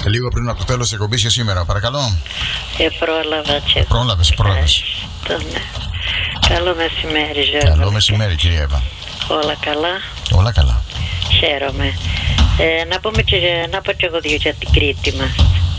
Λίγο πριν από το τέλος της εκπομπής για σήμερα, παρακαλώ. Πρόλαβα και εγώ. Πρόλαβες. Ναι. Καλό μεσημέρι, Γιώργο. Καλό μεσημέρι, κυρία Εύα. Όλα καλά. Όλα καλά. Χαίρομαι. Να πω και εγώ δύο για την Κρήτη μας.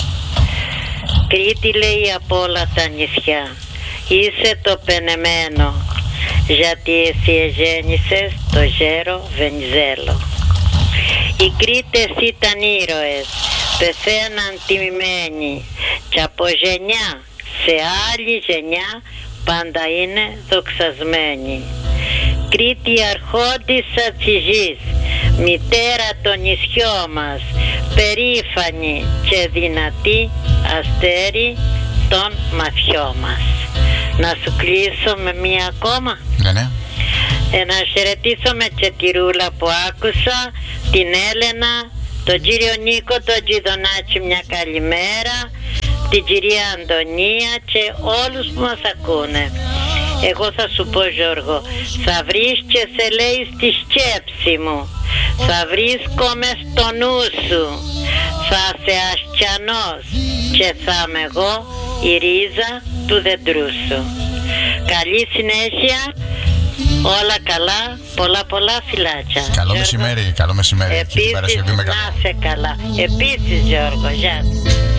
Κρήτη, λέει, από όλα τα νησιά, είσαι το πενεμένο, γιατί εσύ εγέννησες το γέρο Βενιζέλο. Οι Κρήτες ήταν ήρωες, πεθαίναν τιμημένοι, και από γενιά σε άλλη γενιά πάντα είναι δοξασμένοι. Κρήτη αρχόντισσα της γης, μητέρα των νησιών μας, περήφανη και δυνατή, αστέρι των μαθιών μας. Να σου κλείσω με μία ακόμα. Ναι. Να χαιρετήσω με και τη Ρούλα που άκουσα, την Έλενα, τον κύριο Νίκο, τον Τζιδονάτσι, μια καλημέρα, την κυρία Αντωνία και όλους που μας ακούνε. Εγώ θα σου πω, Γιώργο, θα βρίσκεσαι, λέει, στη σκέψη μου, θα βρίσκομαι στο νου σου, θα σε ασκιανός και θα είμαι εγώ η ρίζα του δεντρού σου. Καλή συνέχεια, όλα καλά, πολλά φιλάκια. Καλό μεσημέρι, καλό μεσημέρι. Επίσης, να είσαι καλά. Επίσης, Γιώργο, γεια.